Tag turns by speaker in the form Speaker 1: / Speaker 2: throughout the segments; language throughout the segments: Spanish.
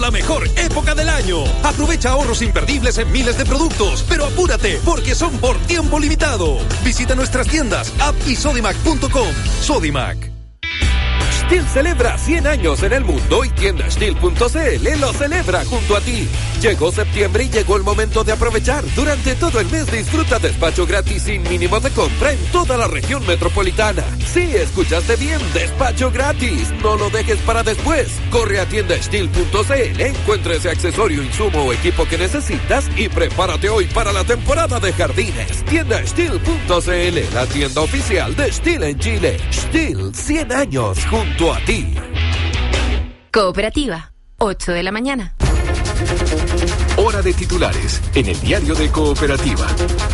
Speaker 1: La mejor época del año. Aprovecha ahorros imperdibles en miles de productos, pero apúrate porque son por tiempo limitado. Visita nuestras tiendas, app y sodimac.com. Sodimac. Stihl celebra 100 años en el mundo y tienda Stihl.cl lo celebra junto a ti. Llegó septiembre y llegó el momento de aprovechar. Durante todo el mes disfruta despacho gratis sin mínimo de compra en toda la región metropolitana. Sí, escuchaste bien, despacho gratis. No lo dejes para después. Corre a tienda Stihl.cl, encuentra ese accesorio, insumo o equipo que necesitas y prepárate hoy para la temporada de jardines. Tienda Stihl.cl, la tienda oficial de Stihl en Chile. Stihl, 100 años junto a ti.
Speaker 2: Cooperativa, 8 de la mañana.
Speaker 3: Hora de titulares en el diario de Cooperativa.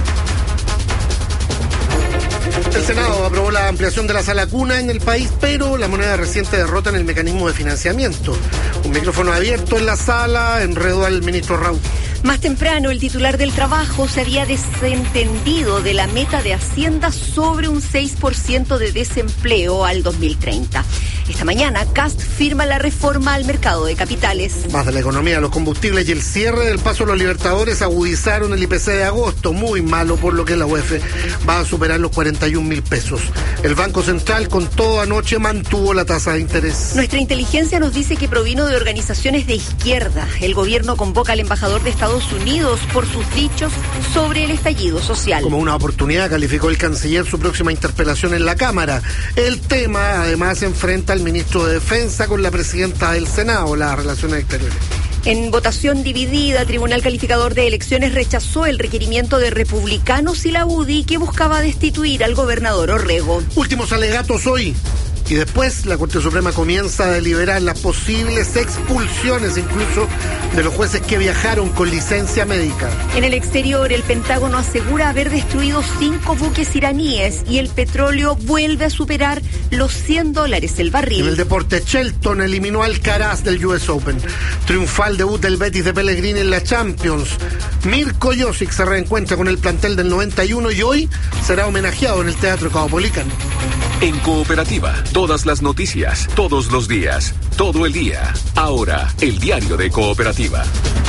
Speaker 4: El Senado aprobó la ampliación de la sala cuna en el país, pero la moneda reciente derrota en el mecanismo de financiamiento. Un micrófono abierto en la sala enredó al ministro Raúl.
Speaker 5: Más temprano, el titular del Trabajo se había desentendido de la meta de Hacienda sobre un 6% de desempleo al 2030. Esta mañana, Kast firma la reforma al mercado de capitales.
Speaker 4: Más de la economía, los combustibles y el cierre del paso de los Libertadores agudizaron el IPC de agosto, muy malo, por lo que la UEF va a superar los 41.000 pesos. El Banco Central, con todo anoche, mantuvo la tasa de interés.
Speaker 5: Nuestra inteligencia nos dice que provino de organizaciones de izquierda. El gobierno convoca al embajador de Estados Unidos por sus dichos sobre el estallido social.
Speaker 4: Como una oportunidad, calificó el canciller su próxima interpelación en la Cámara. El tema, además, enfrenta al ministro de Defensa con la presidenta del Senado, las Relaciones Exteriores.
Speaker 5: En votación dividida, Tribunal Calificador de Elecciones rechazó el requerimiento de Republicanos y la UDI que buscaba destituir al gobernador Orrego.
Speaker 4: Últimos alegatos hoy. Y después la Corte Suprema comienza a deliberar las posibles expulsiones incluso de los jueces que viajaron con licencia médica.
Speaker 5: En el exterior, el Pentágono asegura haber destruido 5 buques iraníes y el petróleo vuelve a superar los $100 el barril.
Speaker 4: En el deporte, Shelton eliminó al Alcaraz del US Open. Triunfal debut del Betis de Pellegrini en la Champions. Mirko Josic se reencuentra con el plantel del 91 y hoy será homenajeado en el Teatro Caupolicán.
Speaker 3: En Cooperativa, todas las noticias, todos los días, todo el día. Ahora, el diario de Cooperativa.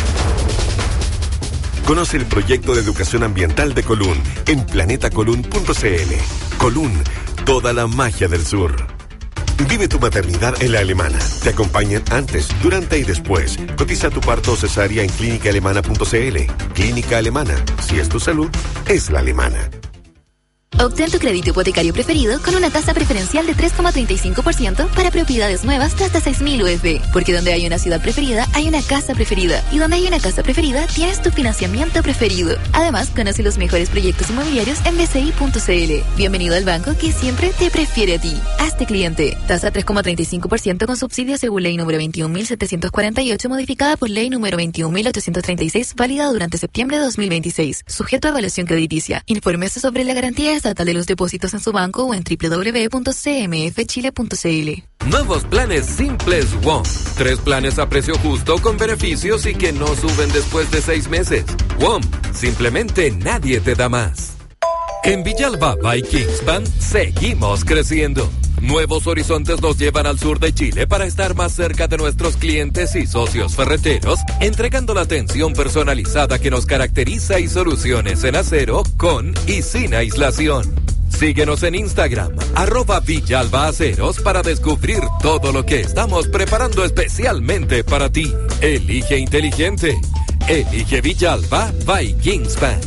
Speaker 6: Conoce el proyecto de educación ambiental de Colún en planetacolún.cl. Colún, toda la magia del sur. Vive tu maternidad en la Alemana. Te acompañan antes, durante y después. Cotiza tu parto o cesárea en clínicaalemana.cl. Clínica Alemana. Si es tu salud, es la alemana.
Speaker 2: Obtén tu crédito hipotecario preferido con una tasa preferencial de 3,35% para propiedades nuevas de hasta 6.000 UF. Porque donde hay una ciudad preferida, hay una casa preferida. Y donde hay una casa preferida, tienes tu financiamiento preferido. Además, conoce los mejores proyectos inmobiliarios en bci.cl. Bienvenido al banco que siempre te prefiere a ti. Hazte cliente. Tasa 3,35% con subsidio según ley número 21.748, modificada por ley número 21.836, válida durante septiembre de 2026. Sujeto a evaluación crediticia. Infórmese sobre la garantía estatal de los depósitos en su banco o en www.cmfchile.cl.
Speaker 1: Nuevos planes simples WOM. 3 planes a precio justo con beneficios y que no suben después de 6 meses. WOM, simplemente nadie te da más. En Villalba by Kingspan seguimos creciendo. Nuevos horizontes nos llevan al sur de Chile para estar más cerca de nuestros clientes y socios ferreteros, entregando la atención personalizada que nos caracteriza y soluciones en acero con y sin aislación. Síguenos en Instagram, @VillalbaAceros para descubrir todo lo que estamos preparando especialmente para ti. Elige inteligente. Elige Villalba by Kingspan.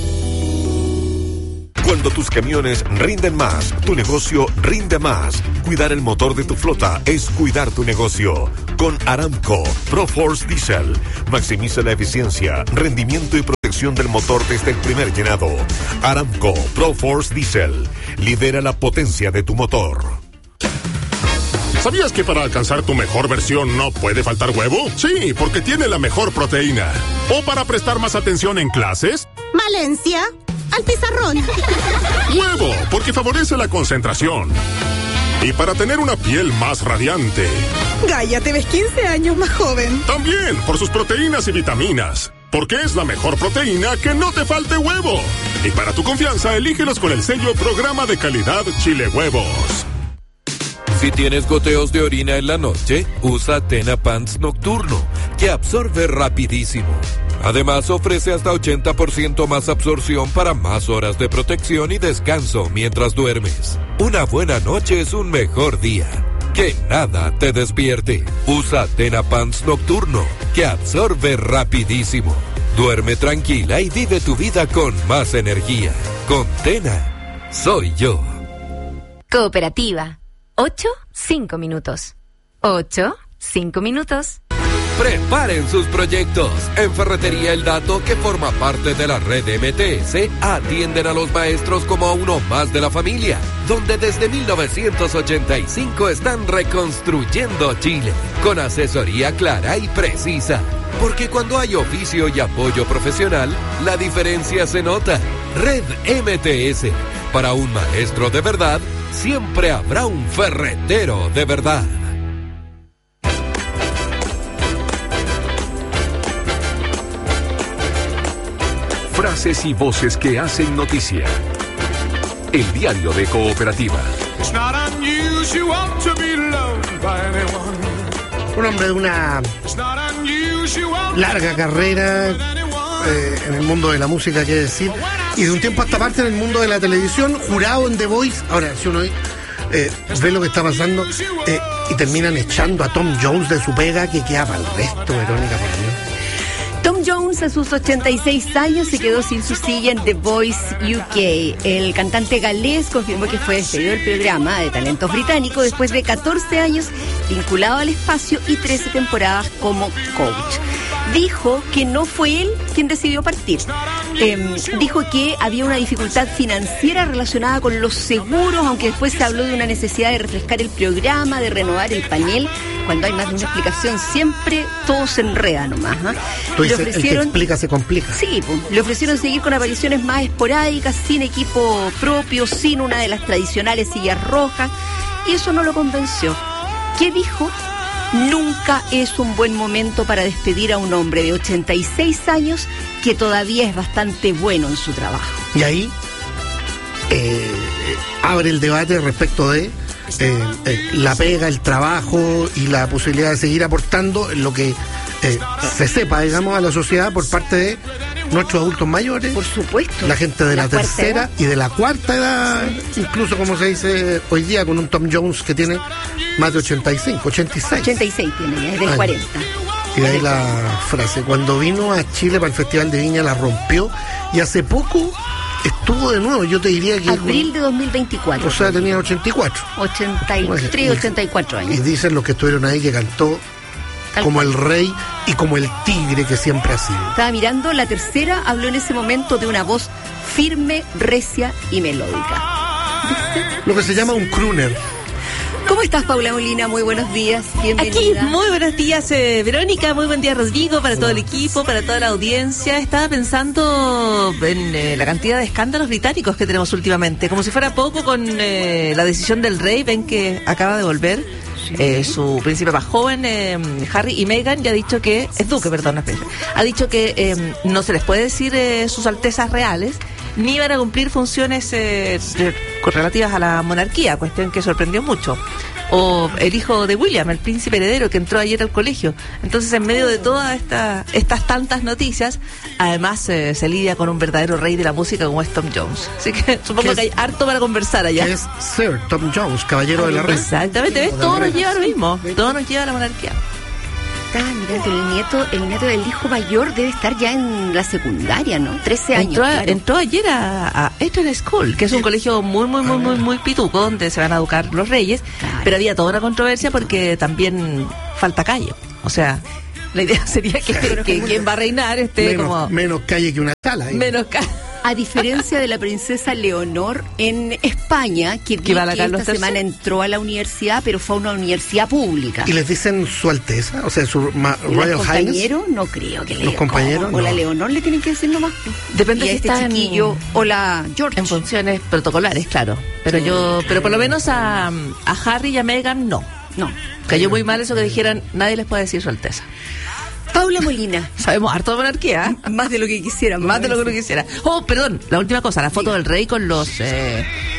Speaker 6: Cuando tus camiones rinden más, tu negocio rinde más. Cuidar el motor de tu flota es cuidar tu negocio. Con Aramco ProForce Diesel. Maximiza la eficiencia, rendimiento y protección del motor desde el primer llenado. Aramco ProForce Diesel. Lidera la potencia de tu motor.
Speaker 7: ¿Sabías que para alcanzar tu mejor versión no puede faltar huevo? Sí, porque tiene la mejor proteína. ¿O para prestar más atención en clases?
Speaker 8: Valencia, al pizarrón.
Speaker 7: Huevo, porque favorece la concentración. Y para tener una piel más radiante.
Speaker 8: Gaia, te ves 15 años más joven.
Speaker 7: También, por sus proteínas y vitaminas. Porque es la mejor proteína que no te falte huevo. Y para tu confianza, elígelos con el sello Programa de Calidad Chile Huevos.
Speaker 1: Si tienes goteos de orina en la noche, usa Tena Pants Nocturno.
Speaker 9: que absorbe rapidísimo. Además, ofrece hasta 80% más absorción para más horas de protección y descanso mientras duermes. Una buena noche es un mejor día. Que nada te despierte. Usa Tena Pants Nocturno, que absorbe rapidísimo. Duerme tranquila y vive tu vida con más energía. Con Tena, soy yo.
Speaker 2: Cooperativa. 8, 5 minutos. 8, 5 minutos.
Speaker 9: Preparen sus proyectos. En Ferretería El Dato, que forma parte de la red MTS, atienden a los maestros como a uno más de la familia, donde desde 1985 están reconstruyendo Chile, con asesoría clara y precisa. Porque cuando hay oficio y apoyo profesional, la diferencia se nota. Red MTS. Para un maestro de verdad, siempre habrá un ferretero de verdad.
Speaker 3: Frases y voces que hacen noticia. El diario de Cooperativa.
Speaker 4: Un hombre de una larga carrera en el mundo de la música, hay que decir, y de un tiempo a esta parte en el mundo de la televisión, jurado en The Voice. Ahora, si uno ve lo que está pasando y terminan echando a Tom Jones de su pega, que queda para el resto, Verónica, por Dios.
Speaker 5: Tom Jones, a sus 86 años, se quedó sin su silla en The Voice UK. El cantante galés confirmó que fue despedido del programa de talentos británico después de 14 años vinculado al espacio y 13 temporadas como coach. Dijo que no fue él quien decidió partir. Dijo que había una dificultad financiera relacionada con los seguros, aunque después se habló de una necesidad de refrescar el programa, de renovar el panel. Cuando hay más de una explicación, siempre todo se enreda nomás.
Speaker 4: Tú dices, el que explica se complica.
Speaker 5: Sí, pues, le ofrecieron seguir con apariciones más esporádicas, sin equipo propio, sin una de las tradicionales sillas rojas, y eso no lo convenció. ¿Qué dijo? Nunca es un buen momento para despedir a un hombre de 86 años que todavía es bastante bueno en su trabajo.
Speaker 4: Y ahí abre el debate respecto de la pega, el trabajo y la posibilidad de seguir aportando en lo que se sepa, digamos, a la sociedad por parte de nuestros adultos mayores.
Speaker 5: Por supuesto.
Speaker 4: La gente de la tercera y de la cuarta edad, incluso como se dice hoy día con un Tom Jones que tiene más de 85, 86.
Speaker 5: 86 tiene ya, es del 40.
Speaker 4: Y de ahí la frase, cuando vino a Chile para el Festival de Viña la rompió y hace poco estuvo de nuevo, yo te diría que...
Speaker 5: Abril de 2024.
Speaker 4: O sea, tenía 84.
Speaker 5: 83, 84 años.
Speaker 4: Y dicen los que estuvieron ahí que cantó como el rey y como el tigre que siempre ha sido.
Speaker 5: Estaba mirando, la tercera habló en ese momento de una voz firme, recia y melódica.
Speaker 4: Lo que se llama un crooner.
Speaker 5: ¿Cómo estás, Paula Molina? Muy buenos días, bienvenida.
Speaker 10: Aquí, muy buenos días, Verónica, muy buen día, Rodrigo, para todo el equipo, para toda la audiencia. Estaba pensando en la cantidad de escándalos británicos que tenemos últimamente, como si fuera poco con la decisión del rey. Ven que acaba de volver su príncipe más joven, Harry, y Meghan ya ha dicho que, ha dicho que no se les puede decir sus altezas reales, ni van a cumplir funciones relativas a la monarquía, cuestión que sorprendió mucho. O el hijo de William, el príncipe heredero, que entró ayer al colegio. Entonces, en medio de todas estas tantas noticias, además se lidia con un verdadero rey de la música como es Tom Jones. Así que supongo que hay harto para conversar allá.
Speaker 4: Que es Sir Tom Jones, caballero de la reina.
Speaker 10: Exactamente, ¿ves? Todo nos lleva a lo mismo, todo nos lleva a la monarquía.
Speaker 5: Mira, el nieto del hijo mayor debe estar ya en la secundaria, ¿no? 13 años.
Speaker 10: Entró ayer a Eton School, que es un colegio muy pituco, donde se van a educar los reyes, pero había toda una controversia porque también falta calle. O sea, la idea sería que quien va a reinar esté
Speaker 4: menos calle que una sala.
Speaker 10: Menos calle.
Speaker 5: A diferencia de la princesa Leonor en España, que esta semana entró a la universidad, pero fue a una universidad pública.
Speaker 4: ¿Y les dicen su alteza? O sea, su Royal Highness.
Speaker 5: ¿Los compañeros? No creo que
Speaker 4: ¿Los compañeros?
Speaker 5: O la Leonor le tienen que decir nomás.
Speaker 10: Depende
Speaker 5: si
Speaker 10: si está
Speaker 5: chiquillo o la George.
Speaker 10: En funciones protocolares, claro. Pero pero por lo menos a Harry y a Meghan no. Cayó muy mal eso que dijeran, nadie les puede decir su alteza.
Speaker 5: Paula Molina.
Speaker 10: Sabemos harto de monarquía,
Speaker 5: Más de lo que quisiera.
Speaker 10: Más de lo que uno quisiera. Oh, perdón, la última cosa, la foto del rey con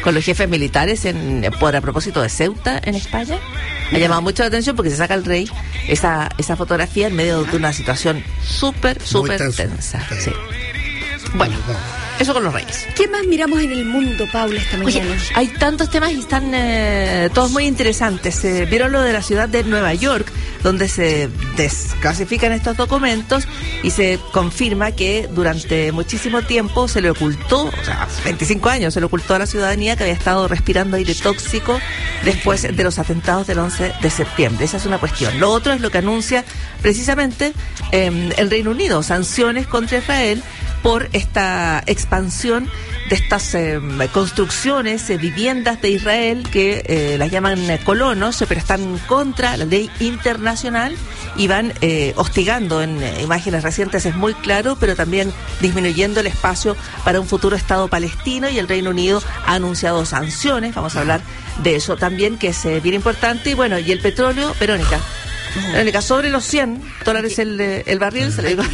Speaker 10: con los jefes militares a propósito de Ceuta en España. Ha llamado mucho la atención porque se saca el rey esa fotografía en medio de una situación súper tensa. Sí. Bueno, eso con los reyes.
Speaker 5: ¿Qué más miramos en el mundo, Paula, esta mañana?
Speaker 10: Oye, hay tantos temas y están todos muy interesantes. Vieron lo de la ciudad de Nueva York, donde se desclasifican estos documentos y se confirma que durante muchísimo tiempo se le ocultó, o sea, 25 años, se le ocultó a la ciudadanía que había estado respirando aire tóxico después de los atentados del 11 de septiembre. Esa es una cuestión. Lo otro es lo que anuncia precisamente el Reino Unido, sanciones contra Israel por esta expansión de estas construcciones, viviendas de Israel que las llaman colonos, pero están contra la ley internacional y van hostigando en imágenes recientes, es muy claro, pero también disminuyendo el espacio para un futuro Estado palestino, y el Reino Unido ha anunciado sanciones, vamos a hablar de eso también, que es bien importante. Y bueno, y el petróleo, Verónica, sobre los $100 el barril, se le digo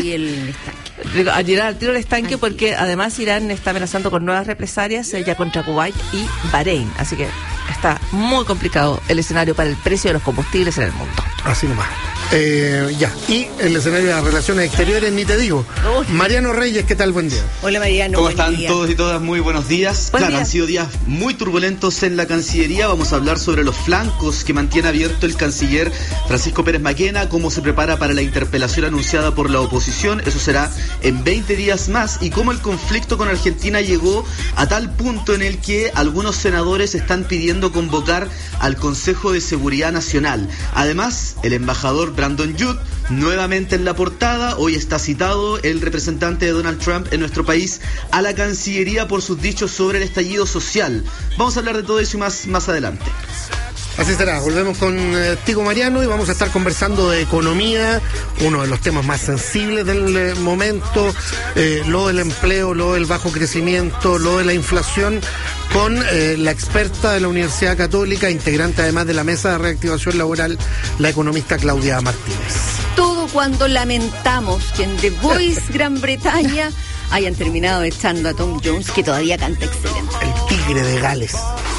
Speaker 10: a llenar al tiro el estanque, porque además Irán está amenazando con nuevas represalias ya contra Kuwait y Bahrein, así que está muy complicado el escenario para el precio de los combustibles en el mundo.
Speaker 4: Así nomás. Y el escenario de las relaciones exteriores, ni te digo. Mariano Reyes, ¿qué tal? Buen día.
Speaker 5: Hola, Mariano.
Speaker 11: ¿Cómo están todos y todas? Muy buenos días. Han sido días muy turbulentos en la Cancillería. Vamos a hablar sobre los flancos que mantiene abierto el canciller Francisco Pérez Maquena, cómo se prepara para la interpelación anunciada por la oposición. Eso será en 20 días más, y cómo el conflicto con Argentina llegó a tal punto en el que algunos senadores están pidiendo convocar al Consejo de Seguridad Nacional. Además, el embajador Brandon Judd, nuevamente en la portada. Hoy está citado el representante de Donald Trump en nuestro país a la Cancillería por sus dichos sobre el estallido social. Vamos a hablar de todo eso y más adelante.
Speaker 4: Así será, volvemos contigo, Mariano, y vamos a estar conversando de economía, uno de los temas más sensibles del momento, lo del empleo, lo del bajo crecimiento, lo de la inflación, con la experta de la Universidad Católica, integrante además de la Mesa de Reactivación Laboral, la economista Claudia Martínez.
Speaker 5: Todo cuando lamentamos que en The Voice Gran Bretaña hayan terminado echando a Tom Jones, que todavía canta excelente.
Speaker 4: El tigre de Gales.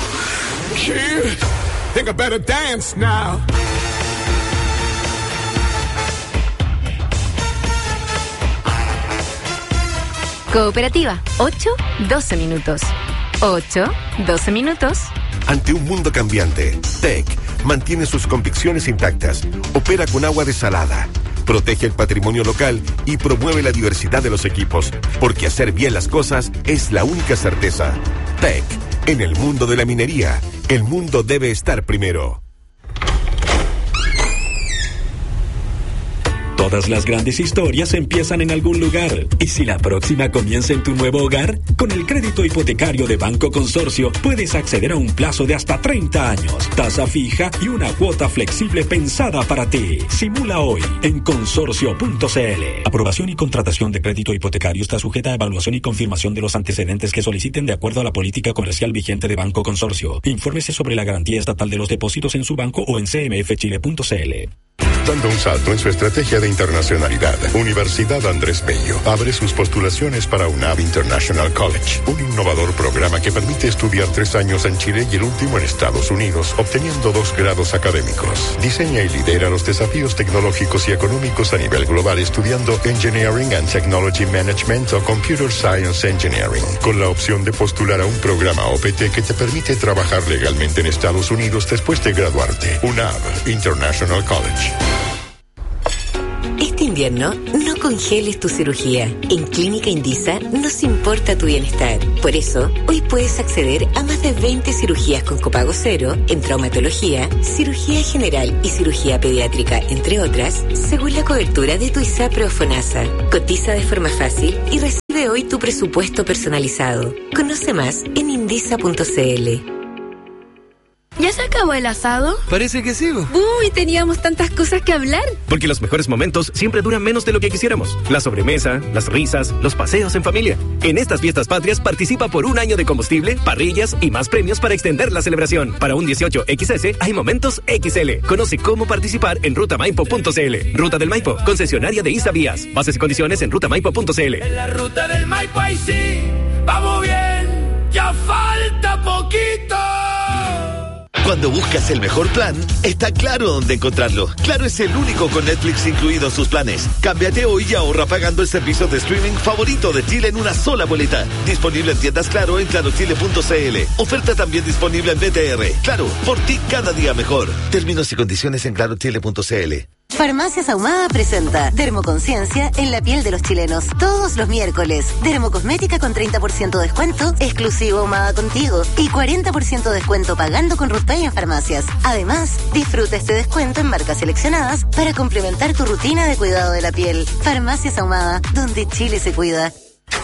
Speaker 12: Think I better dance now.
Speaker 2: Cooperativa, 8-12 minutos. 8-12 minutos.
Speaker 6: Ante un mundo cambiante, TEC mantiene sus convicciones intactas, opera con agua desalada, protege el patrimonio local y promueve la diversidad de los equipos, porque hacer bien las cosas es la única certeza. TEC, en el mundo de la minería, el mundo debe estar primero.
Speaker 13: Todas las grandes historias empiezan en algún lugar. ¿Y si la próxima comienza en tu nuevo hogar? Con el crédito hipotecario de Banco Consorcio puedes acceder a un plazo de hasta 30 años, tasa fija y una cuota flexible pensada para ti. Simula hoy en consorcio.cl. Aprobación y contratación de crédito hipotecario está sujeta a evaluación y confirmación de los antecedentes que soliciten de acuerdo a la política comercial vigente de Banco Consorcio. Infórmese sobre la garantía estatal de los depósitos en su banco o en cmfchile.cl.
Speaker 14: Dando un salto en su estrategia de internacionalidad, Universidad Andrés Bello abre sus postulaciones para UNAV International College, un innovador programa que permite estudiar 3 años en Chile y el último en Estados Unidos, obteniendo 2 grados académicos. Diseña y lidera los desafíos tecnológicos y económicos a nivel global estudiando Engineering and Technology Management o Computer Science Engineering, con la opción de postular a un programa OPT que te permite trabajar legalmente en Estados Unidos después de graduarte. UNAV International College.
Speaker 15: Este invierno, no congeles tu cirugía. En Clínica Indisa nos importa tu bienestar. Por eso, hoy puedes acceder a más de 20 cirugías con copago cero en traumatología, cirugía general y cirugía pediátrica, entre otras, según la cobertura de tu ISAPRE o FONASA. Cotiza de forma fácil y recibe hoy tu presupuesto personalizado. Conoce más en indisa.cl.
Speaker 16: ¿Ya se acabó el asado?
Speaker 17: Parece que sí.
Speaker 16: Uy, teníamos tantas cosas que hablar.
Speaker 17: Porque los mejores momentos siempre duran menos de lo que quisiéramos. La sobremesa, las risas, los paseos en familia. En estas fiestas patrias participa por 1 año de combustible, parrillas y más premios para extender la celebración. Para un 18XS hay momentos XL. Conoce cómo participar en rutamaipo.cl. Ruta del Maipo, concesionaria de ISA Vías. Bases y condiciones en rutamaipo.cl.
Speaker 18: En la ruta del Maipo ahí sí, vamos bien.
Speaker 12: ¡Ya falta poquito!
Speaker 18: Cuando buscas el mejor plan, está Claro dónde encontrarlo. Claro es el único con Netflix incluido en sus planes. Cámbiate hoy y ahorra pagando el servicio de streaming favorito de Chile en una sola boleta. Disponible en tiendas Claro en clarochile.cl. Oferta también disponible en BTR. Claro, por ti cada día mejor. Términos y condiciones en clarochile.cl.
Speaker 15: Farmacias Ahumada presenta Dermoconciencia en la piel de los chilenos. Todos los miércoles. Dermocosmética con 30% descuento, exclusivo Ahumada Contigo. Y 40% descuento pagando con RusPay en farmacias. Además, disfruta este descuento en marcas seleccionadas para complementar tu rutina de cuidado de la piel. Farmacias Ahumada, donde Chile se cuida.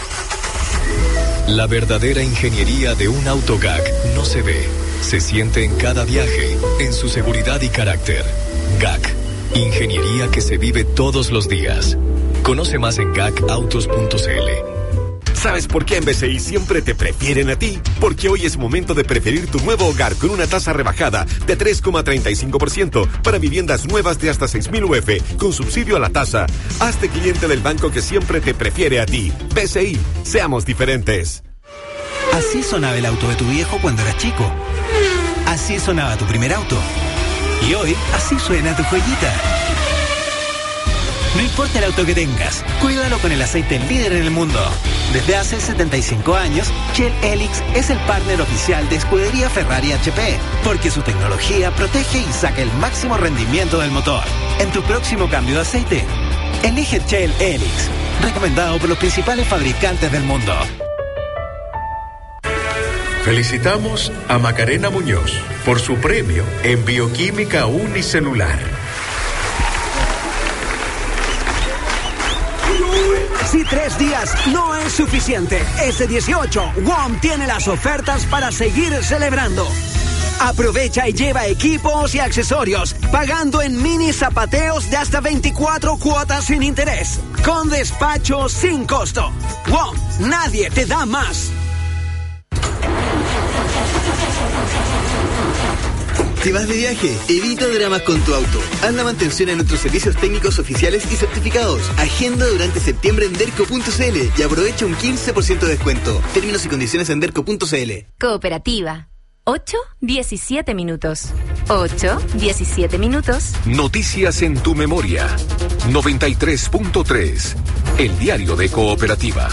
Speaker 19: La verdadera ingeniería de un auto GAC no se ve. Se siente en cada viaje, en su seguridad y carácter. GAC. Ingeniería que se vive todos los días. Conoce más en gacautos.cl.
Speaker 6: ¿Sabes por qué en BCI siempre te prefieren a ti? Porque hoy es momento de preferir tu nuevo hogar con una tasa rebajada de 3,35% para viviendas nuevas de hasta 6.000 UF con subsidio a la tasa. Hazte cliente del banco que siempre te prefiere a ti. BCI, seamos diferentes.
Speaker 20: Así sonaba el auto de tu viejo cuando eras chico. Así sonaba tu primer auto. Y hoy, así suena tu joyita. No importa el auto que tengas, cuídalo con el aceite líder en el mundo. Desde hace 75 años, Shell Helix es el partner oficial de Escudería Ferrari HP, porque su tecnología protege y saca el máximo rendimiento del motor. En tu próximo cambio de aceite, elige Shell Helix, recomendado por los principales fabricantes del mundo.
Speaker 21: Felicitamos a Macarena Muñoz por su premio en Bioquímica Unicelular.
Speaker 22: Si 3 días no es suficiente, ese 18, WOM tiene las ofertas para seguir celebrando. Aprovecha y lleva equipos y accesorios, pagando en mini zapateos de hasta 24 cuotas sin interés, con despacho sin costo. WOM, nadie te da más.
Speaker 23: Si vas de viaje, evita dramas con tu auto. Haz la mantención en nuestros servicios técnicos oficiales y certificados. Agenda durante septiembre en derco.cl y aprovecha un 15% de descuento. Términos y condiciones en derco.cl.
Speaker 24: Cooperativa. 8:17 minutos. 8:17 minutos.
Speaker 3: Noticias en tu memoria. 93.3. El diario de Cooperativa.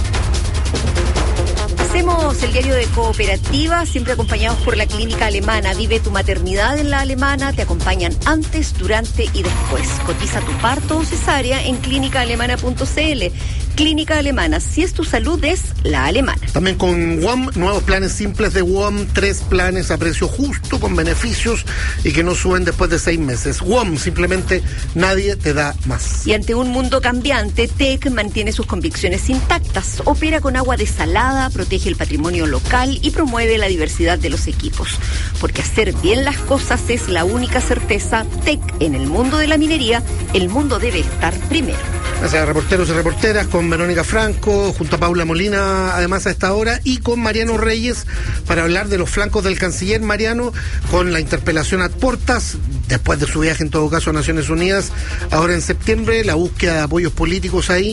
Speaker 5: Hacemos el diario de Cooperativa, siempre acompañados por la Clínica Alemana. Vive tu maternidad en la Alemana, te acompañan antes, durante y después. Cotiza tu parto o cesárea en clínicaalemana.cl. Clínica Alemana, si es tu salud, es la alemana.
Speaker 4: También con WOM, nuevos planes simples de WOM, 3 planes a precio justo, con beneficios y que no suben después de 6 meses. WOM, simplemente nadie te da más.
Speaker 5: Y ante un mundo cambiante, TEC mantiene sus convicciones intactas, opera con agua desalada, protege el patrimonio local y promueve la diversidad de los equipos. Porque hacer bien las cosas es la única certeza. TEC, en el mundo de la minería, el mundo debe estar primero.
Speaker 4: Gracias a reporteros y reporteras, con Verónica Franco, junto a Paula Molina, además a esta hora, y con Mariano Reyes, para hablar de los flancos del canciller. Mariano, con la interpelación a Portas, después de su viaje en todo caso a Naciones Unidas, ahora en septiembre, la búsqueda de apoyos políticos ahí,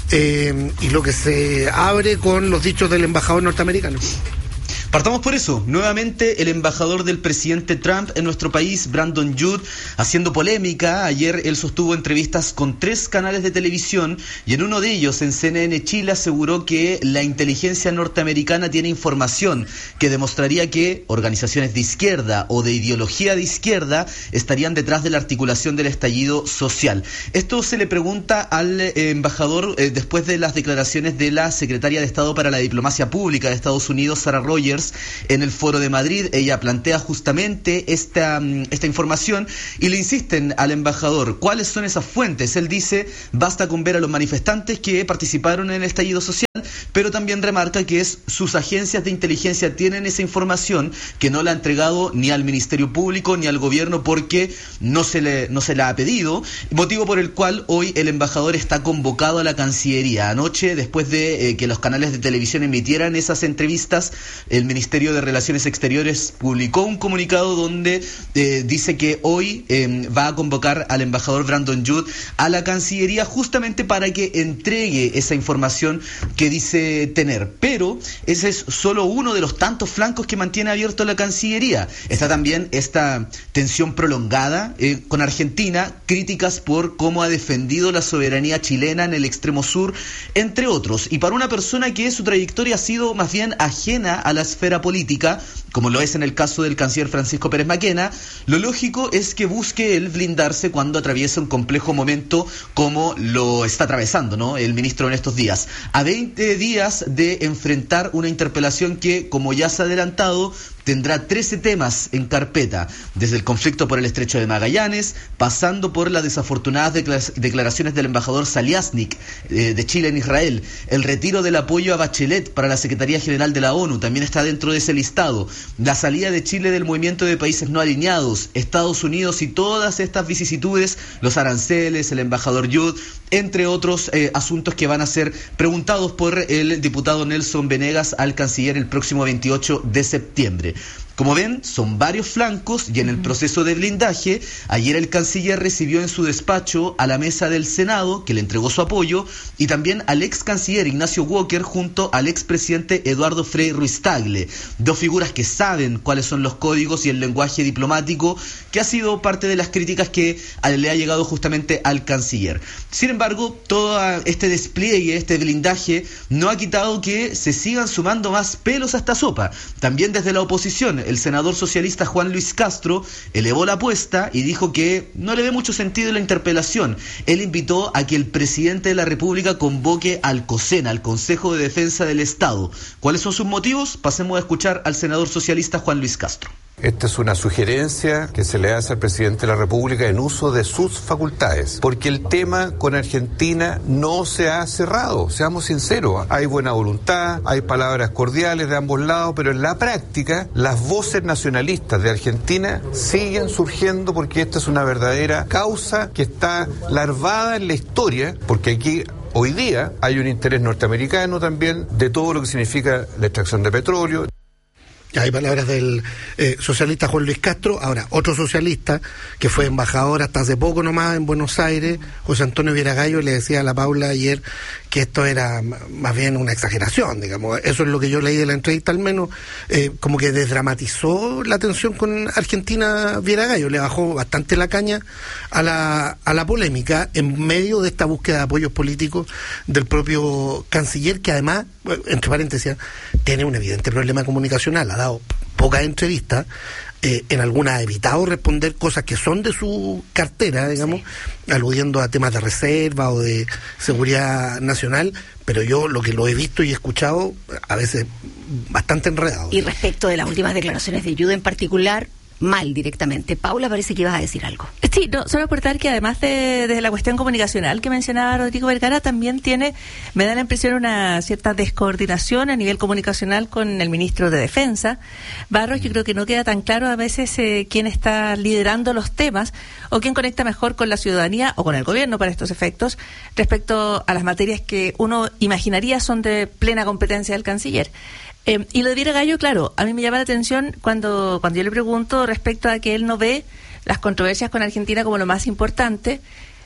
Speaker 4: y lo que se abre con los dichos del embajador norteamericano.
Speaker 11: Partamos por eso. Nuevamente el embajador del presidente Trump en nuestro país, Brandon Judd, haciendo polémica. Ayer él sostuvo entrevistas con 3 canales de televisión y en uno de ellos, en CNN Chile, aseguró que la inteligencia norteamericana tiene información que demostraría que organizaciones de izquierda o de ideología de izquierda estarían detrás de la articulación del estallido social. Esto se le pregunta al embajador después de las declaraciones de la secretaria de Estado para la Diplomacia Pública de Estados Unidos, Sarah Rogers, en el Foro de Madrid. Ella plantea justamente esta información y le insisten al embajador cuáles son esas fuentes. Él dice, basta con ver a los manifestantes que participaron en el estallido social, pero también remarca que sus agencias de inteligencia tienen esa información que no la ha entregado ni al Ministerio Público ni al gobierno porque no se la ha pedido, motivo por el cual hoy el embajador está convocado a la Cancillería. Anoche, después de que los canales de televisión emitieran esas entrevistas, el Ministerio de Relaciones Exteriores publicó un comunicado donde dice que hoy va a convocar al embajador Brandon Judd a la Cancillería justamente para que entregue esa información que que dice tener. Pero ese es solo uno de los tantos flancos que mantiene abierto la Cancillería. Está también esta tensión prolongada con Argentina, críticas por cómo ha defendido la soberanía chilena en el extremo sur, entre otros. Y para una persona que su trayectoria ha sido más bien ajena a la esfera política, como lo es en el caso del canciller Francisco Pérez Maquena, lo lógico es que busque él blindarse cuando atraviesa un complejo momento como lo está atravesando, ¿no?, el ministro en estos días. A 20 días de enfrentar una interpelación que, como ya se ha adelantado, tendrá 13 temas en carpeta, desde el conflicto por el Estrecho de Magallanes, pasando por las desafortunadas declaraciones del embajador Saliasnik de Chile en Israel, el retiro del apoyo a Bachelet para la Secretaría General de la ONU, también está dentro de ese listado, la salida de Chile del movimiento de países no alineados, Estados Unidos y todas estas vicisitudes, los aranceles, el embajador Yud, entre otros asuntos que van a ser preguntados por el diputado Nelson Venegas al canciller el próximo 28 de septiembre. Como ven, son varios flancos y en el proceso de blindaje, ayer el canciller recibió en su despacho a la mesa del Senado, que le entregó su apoyo, y también al ex canciller Ignacio Walker junto al expresidente Eduardo Frei Ruiz-Tagle, dos figuras que saben cuáles son los códigos y el lenguaje diplomático, que ha sido parte de las críticas que le ha llegado justamente al canciller. Sin embargo, todo este despliegue, este blindaje, no ha quitado que se sigan sumando más pelos a esta sopa. También desde la oposición, el senador socialista Juan Luis Castro elevó la apuesta y dijo que no le ve mucho sentido la interpelación. Él invitó a que el presidente de la República convoque al COSENA, al Consejo de Defensa del Estado. ¿Cuáles son sus motivos? Pasemos a escuchar al senador socialista Juan Luis Castro.
Speaker 1: Esta es una sugerencia que se le hace al presidente de la República en uso de sus facultades, porque el tema con Argentina no se ha cerrado, seamos sinceros. Hay buena voluntad, hay palabras cordiales de ambos lados, pero en la práctica las voces nacionalistas de Argentina siguen surgiendo porque esta es una verdadera causa que está larvada en la historia, porque aquí hoy día hay un interés norteamericano también de todo lo que significa la extracción de petróleo.
Speaker 4: Hay palabras del socialista Juan Luis Castro. Ahora, otro socialista que fue embajador hasta hace poco nomás en Buenos Aires, José Antonio Vieragallo, le decía a la Paula ayer que esto era más bien una exageración, digamos. Eso es lo que yo leí de la entrevista, al menos, como que desdramatizó la tensión con Argentina Vieragallo, le bajó bastante la caña a la polémica en medio de esta búsqueda de apoyos políticos del propio canciller, que además, entre paréntesis, tiene un evidente problema comunicacional. Ha dado pocas entrevistas, en algunas ha evitado responder cosas que son de su cartera, digamos, sí, aludiendo a temas de reserva o de seguridad nacional, pero yo lo que lo he visto y escuchado, a veces bastante enredado.
Speaker 5: Y respecto de las últimas declaraciones de Yud en particular, mal directamente. Paula, parece que ibas a decir algo.
Speaker 10: Sí, no, solo aportar que además de la cuestión comunicacional que mencionaba Rodrigo Vergara, también me da la impresión una cierta descoordinación a nivel comunicacional con el ministro de Defensa, Barros. Yo creo que no queda tan claro a veces quién está liderando los temas o quién conecta mejor con la ciudadanía o con el gobierno para estos efectos respecto a las materias que uno imaginaría son de plena competencia del canciller. Y lo de Vieragallo, claro, a mí me llama la atención cuando yo le pregunto respecto a que él no ve las controversias con Argentina como lo más importante,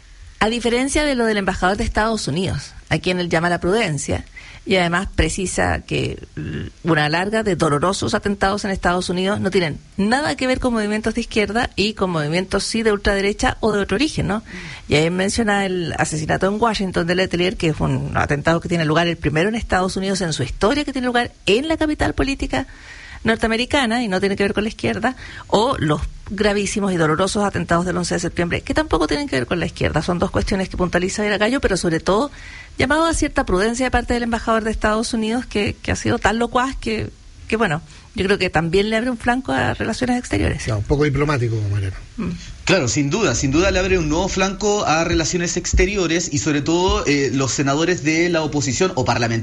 Speaker 10: a diferencia de lo del embajador de Estados Unidos, a quien él llama la prudencia, y además precisa que una larga de dolorosos atentados en Estados Unidos no tienen nada que ver con movimientos de izquierda y con movimientos sí de ultraderecha o de otro origen, ¿no? Y ahí menciona el asesinato en Washington de Letelier, que fue un atentado que tiene lugar el primero en Estados Unidos en su historia, que tiene lugar en la capital política norteamericana y no tiene que ver con la izquierda, o los gravísimos y dolorosos atentados del 11 de septiembre, que tampoco tienen que ver con la izquierda. Son dos cuestiones que puntualiza Vieragallo, pero sobre todo llamado a cierta prudencia de parte del embajador de Estados Unidos, que ha sido tan locuaz que bueno, yo creo que también le abre un flanco a relaciones exteriores.
Speaker 4: Un poco diplomático, Mariano.
Speaker 11: Claro, sin duda le abre un nuevo flanco a relaciones exteriores y sobre todo los senadores de la oposición o parlamentarios de la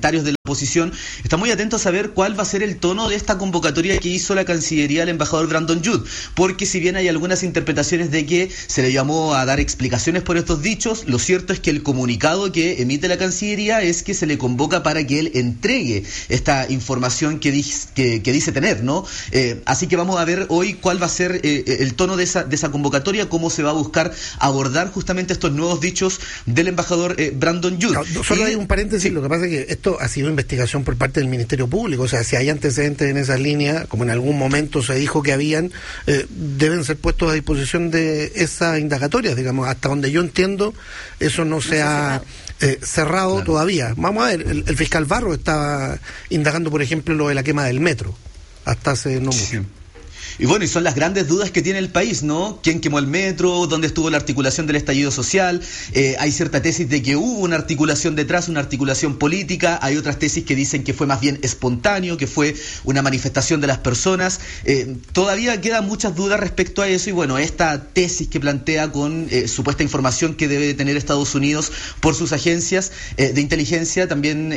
Speaker 11: oposición está muy atento a saber cuál va a ser el tono de esta convocatoria que hizo la Cancillería al embajador Brandon Judd, porque si bien hay algunas interpretaciones de que se le llamó a dar explicaciones por estos dichos, lo cierto es que el comunicado que emite la Cancillería es que se le convoca para que él entregue esta información que dice tener, ¿no? Así que vamos a ver hoy cuál va a ser el tono de esa convocatoria, cómo se va a buscar abordar justamente estos nuevos dichos del embajador Brandon Judd.
Speaker 4: No, solo hay un paréntesis, lo que pasa es que esto ha sido investigación por parte del Ministerio Público, o sea, si hay antecedentes en esa línea, como en algún momento se dijo que habían, deben ser puestos a disposición de esa indagatoria, digamos, hasta donde yo entiendo, eso no se ha cerrado claro. Todavía. Vamos a ver, el fiscal Barros estaba indagando, por ejemplo, lo de la quema del metro, hasta hace no mucho. Sí.
Speaker 11: Y bueno, y son las grandes dudas que tiene el país, ¿no? ¿Quién quemó el metro? ¿Dónde estuvo la articulación del estallido social? Hay cierta tesis de que hubo una articulación detrás, una articulación política. Hay otras tesis que dicen que fue más bien espontáneo, que fue una manifestación de las personas. Todavía quedan muchas dudas respecto a eso y bueno, esta tesis que plantea con supuesta información que debe tener Estados Unidos por sus agencias de inteligencia también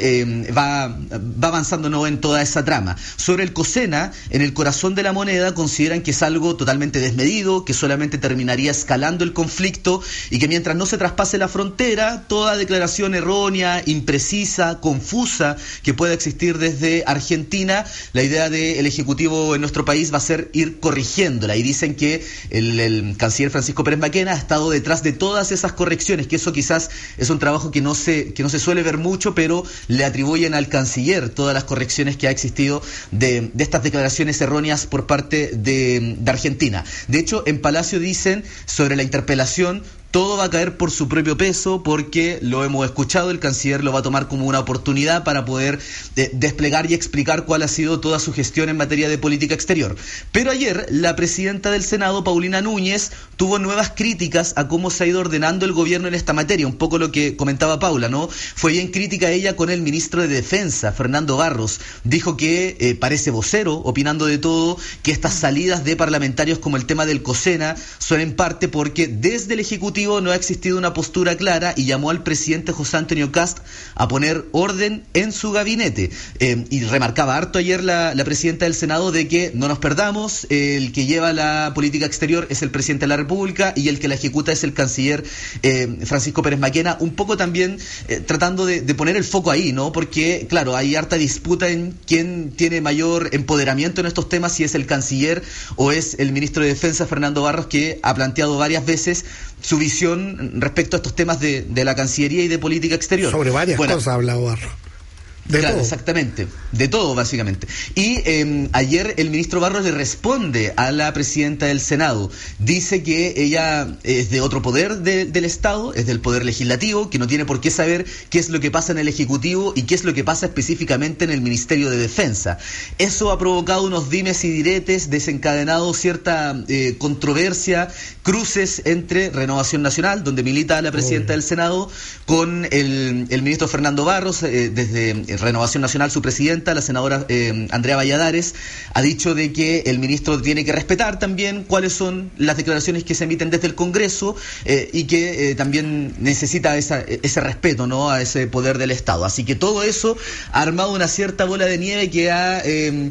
Speaker 11: va avanzando, ¿no?, en toda esa trama. Sobre el COSENA, en el corazón de la moneda, consideran que es algo totalmente desmedido, que solamente terminaría escalando el conflicto y que mientras no se traspase la frontera, toda declaración errónea, imprecisa, confusa que pueda existir desde Argentina, la idea del Ejecutivo en nuestro país va a ser ir corrigiéndola y dicen que el canciller Francisco Pérez Maquena ha estado detrás de todas esas correcciones, que eso quizás es un trabajo que no se suele ver mucho, pero le atribuyen al canciller todas las correcciones que ha existido de estas declaraciones erróneas por parte de Argentina. De hecho, en Palacio dicen sobre la interpelación, todo va a caer por su propio peso porque lo hemos escuchado, el canciller lo va a tomar como una oportunidad para poder desplegar y explicar cuál ha sido toda su gestión en materia de política exterior. Pero ayer la presidenta del Senado, Paulina Núñez, tuvo nuevas críticas a cómo se ha ido ordenando el gobierno en esta materia, un poco lo que comentaba Paula, ¿no? Fue bien crítica ella con el ministro de Defensa, Fernando Barros. Dijo que parece vocero, opinando de todo, que estas salidas de parlamentarios como el tema del COSENA son en parte porque desde el Ejecutivo no ha existido una postura clara y llamó al presidente José Antonio Kast a poner orden en su gabinete. Y remarcaba harto ayer la presidenta del Senado de que no nos perdamos, el que lleva la política exterior es el presidente de la República y el que la ejecuta es el canciller Francisco Pérez Maquena, un poco también tratando de poner el foco ahí, ¿no? Porque, claro, hay harta disputa en quién tiene mayor empoderamiento en estos temas, si es el canciller o es el ministro de Defensa, Fernando Barros, que ha planteado varias veces su visión respecto a estos temas de la Cancillería y de política exterior.
Speaker 4: Sobre varias cosas ha hablado Barros.
Speaker 11: Claro, todo. Exactamente, de todo básicamente. Y ayer el ministro Barros le responde a la presidenta del Senado, dice que ella es de otro poder del Estado, es del poder legislativo, que no tiene por qué saber qué es lo que pasa en el Ejecutivo y qué es lo que pasa específicamente en el Ministerio de Defensa. Eso ha provocado unos dimes y diretes, desencadenado cierta controversia, cruces entre Renovación Nacional, donde milita la presidenta del Senado, con el ministro Fernando Barros, desde Renovación Nacional, su presidenta, la senadora Andrea Valladares, ha dicho de que el ministro tiene que respetar también cuáles son las declaraciones que se emiten desde el Congreso y que también necesita ese respeto, ¿no?, a ese poder del Estado. Así que todo eso ha armado una cierta bola de nieve que ha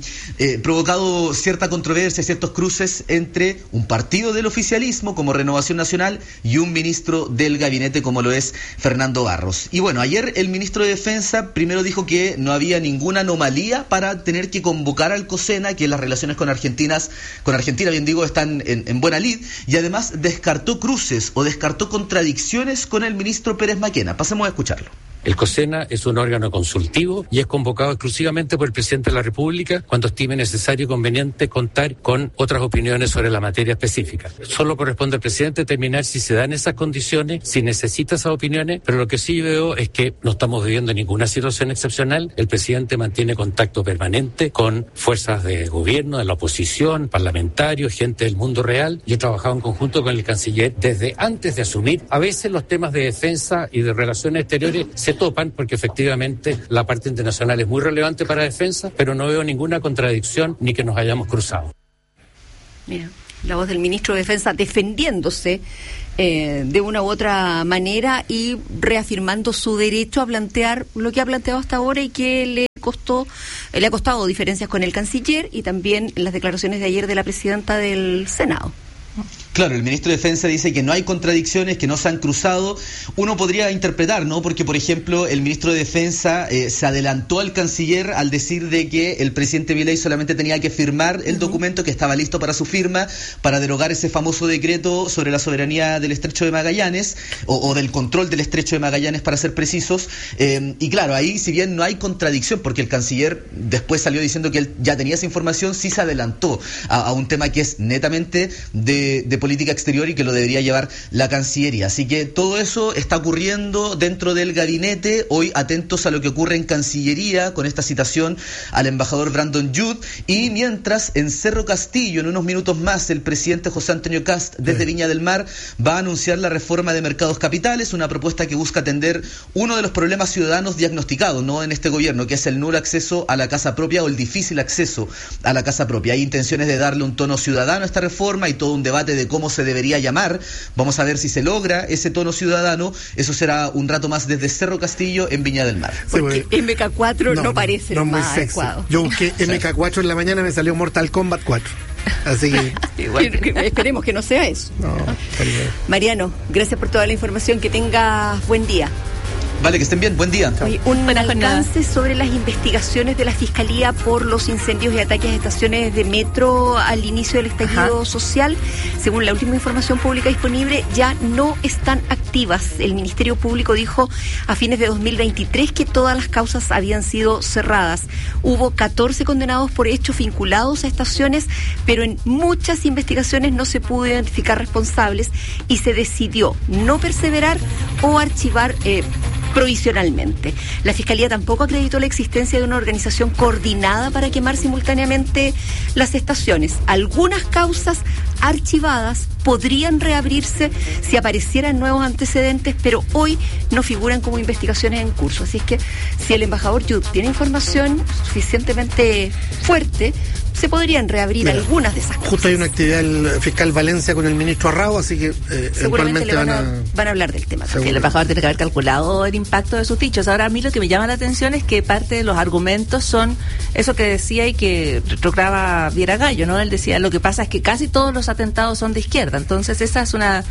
Speaker 11: provocado cierta controversia, ciertos cruces entre un partido del oficialismo como Renovación Nacional y un ministro del gabinete como lo es Fernando Barros. Y bueno, ayer el ministro de Defensa primero dijo que no había ninguna anomalía para tener que convocar al COSENA, que las relaciones con Argentina, bien digo, están en buena lid, y además descartó cruces o descartó contradicciones con el ministro Pérez Maquena. Pasemos a escucharlo.
Speaker 2: El COSENA es un órgano consultivo y es convocado exclusivamente por el presidente de la República cuando estime necesario y conveniente contar con otras opiniones sobre la materia específica. Solo corresponde al presidente determinar si se dan esas condiciones, si necesita esas opiniones, pero lo que sí veo es que no estamos viviendo ninguna situación excepcional. El presidente mantiene contacto permanente con fuerzas de gobierno, de la oposición, parlamentarios, gente del mundo real. Yo he trabajado en conjunto con el canciller desde antes de asumir. A veces los temas de defensa y de relaciones exteriores se topan porque efectivamente la parte internacional es muy relevante para defensa, pero no veo ninguna contradicción ni que nos hayamos cruzado.
Speaker 5: Mira, la voz del ministro de Defensa defendiéndose de una u otra manera y reafirmando su derecho a plantear lo que ha planteado hasta ahora y que le le ha costado diferencias con el canciller y también las declaraciones de ayer de la presidenta del Senado.
Speaker 11: Claro, el ministro de Defensa dice que no hay contradicciones, que no se han cruzado. Uno podría interpretar, ¿no? Porque, por ejemplo, el ministro de Defensa se adelantó al canciller al decir de que el presidente Milei solamente tenía que firmar el documento, que estaba listo para su firma, para derogar ese famoso decreto sobre la soberanía del Estrecho de Magallanes, o del control del Estrecho de Magallanes, para ser precisos. Y claro, ahí, si bien no hay contradicción, porque el canciller después salió diciendo que él ya tenía esa información, sí se adelantó a un tema que es netamente de política exterior y que lo debería llevar la Cancillería. Así que todo eso está ocurriendo dentro del gabinete. Hoy atentos a lo que ocurre en Cancillería con esta citación al embajador Brandon Judd. Y mientras, en Cerro Castillo, en unos minutos más, el presidente José Antonio Kast, desde Viña del Mar, va a anunciar la reforma de mercados capitales, una propuesta que busca atender uno de los problemas ciudadanos diagnosticados, ¿no?, en este gobierno, que es el nulo acceso a la casa propia o el difícil acceso a la casa propia. Hay intenciones de darle un tono ciudadano a esta reforma y todo un debate de cómo se debería llamar. Vamos a ver si se logra ese tono ciudadano. Eso será un rato más desde Cerro Castillo en Viña del Mar.
Speaker 5: Porque MK4 no parece lo más adecuado.
Speaker 4: Yo busqué MK4 en la mañana, me salió Mortal Kombat 4. Así que
Speaker 5: esperemos que no sea eso. No, Mariano, gracias por toda la información. Que tengas buen día.
Speaker 11: Vale, que estén bien, buen día.
Speaker 5: Oye, un alcance sobre las investigaciones de la Fiscalía por los incendios y ataques a estaciones de metro al inicio del estallido social. Según la última información pública disponible, ya no están activas. El Ministerio Público dijo a fines de 2023 que todas las causas habían sido cerradas. Hubo 14 condenados por hechos vinculados a estaciones, pero en muchas investigaciones no se pudo identificar responsables y se decidió no perseverar o archivar provisionalmente. La Fiscalía tampoco acreditó la existencia de una organización coordinada para quemar simultáneamente las estaciones. Algunas causas archivadas podrían reabrirse si aparecieran nuevos antecedentes, pero hoy no figuran como investigaciones en curso. Así es que si el embajador Judd tiene información suficientemente fuerte, se podrían reabrir algunas de esas causas.
Speaker 4: Justo hay una actividad del fiscal Valencia con el ministro Arrao, así que
Speaker 5: seguramente van a hablar del tema.
Speaker 10: Sí, el embajador tiene que haber calculado el impacto de sus dichos. Ahora, a mí lo que me llama la atención es que parte de los argumentos son eso que decía y que retrograba Viera Gallo, ¿no? Él decía, lo que pasa es que casi todos los atentados son de izquierda. Entonces, esa es una,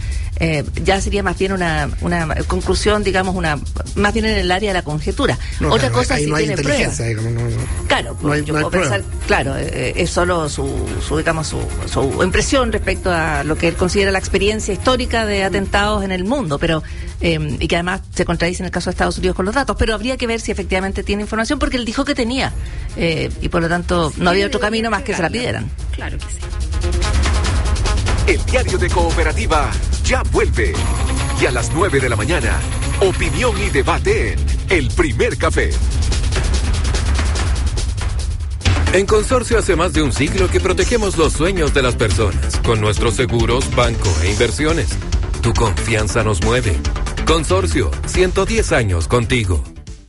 Speaker 10: ya sería más bien una conclusión, digamos, más bien en el área de la conjetura.
Speaker 4: No, otra cosa es si no tiene pruebas.
Speaker 10: Claro, yo puedo pensar, claro, es solo su impresión respecto a lo que él considera la experiencia histórica de atentados en el mundo, pero y que además se contradice en el caso de Estados Unidos con los datos, pero habría que ver si efectivamente tiene información, porque él dijo que tenía, y por lo tanto no había otro camino más que se la pidieran.
Speaker 5: Claro que sí.
Speaker 3: El diario de Cooperativa ya vuelve. Y a las 9 de la mañana, opinión y debate en El Primer Café.
Speaker 7: En Consorcio hace más de un siglo que protegemos los sueños de las personas con nuestros seguros, banco e inversiones. Tu confianza nos mueve. Consorcio, 110 años contigo.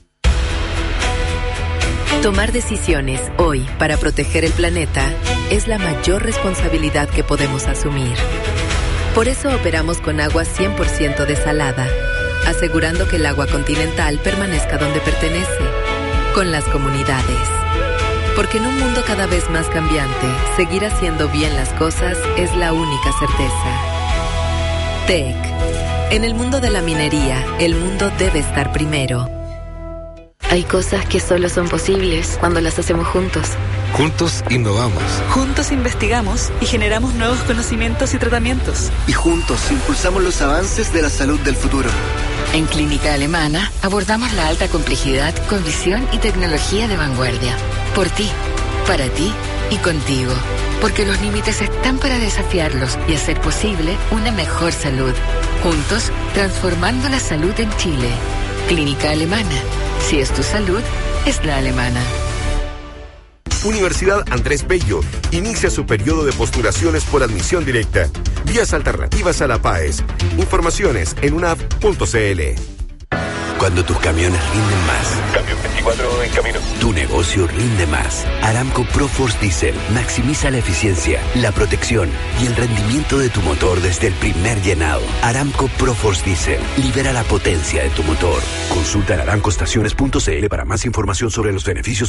Speaker 8: Tomar decisiones hoy para proteger el planeta es la mayor responsabilidad que podemos asumir. Por eso operamos con agua 100% desalada, asegurando que el agua continental permanezca donde pertenece, con las comunidades. Porque en un mundo cada vez más cambiante, seguir haciendo bien las cosas es la única certeza. TEC. En el mundo de la minería, el mundo debe estar primero.
Speaker 24: Hay cosas que solo son posibles cuando las hacemos juntos.
Speaker 9: Juntos innovamos.
Speaker 13: Juntos investigamos y generamos nuevos conocimientos y tratamientos.
Speaker 23: Y juntos impulsamos los avances de la salud del futuro.
Speaker 25: En Clínica Alemana abordamos la alta complejidad con visión y tecnología de vanguardia. Por ti, para ti y contigo. Porque los límites están para desafiarlos y hacer posible una mejor salud. Juntos, transformando la salud en Chile. Clínica Alemana. Si es tu salud, es la alemana.
Speaker 6: Universidad Andrés Bello inicia su periodo de postulaciones por admisión directa. Vías alternativas a la PAES. Informaciones en unap.cl.
Speaker 26: Cuando tus camiones rinden más.
Speaker 6: Camión 24 en camino.
Speaker 26: Tu negocio rinde más. Aramco ProForce Diesel maximiza la eficiencia, la protección y el rendimiento de tu motor desde el primer llenado. Aramco ProForce Diesel libera la potencia de tu motor. Consulta en aramcoestaciones.cl para más información sobre los beneficios